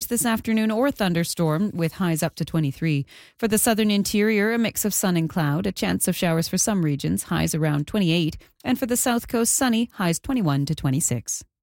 this afternoon or thunderstorm with highs up to 23. For the southern interior, a mix of sun and cloud, a chance of showers for some regions, highs around 28. And for the south coast, sunny, highs 21 to 26.